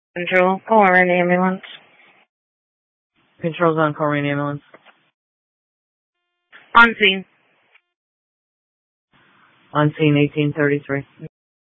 Control, call an ambulance. Control's on, call an ambulance. On scene. On scene 1833.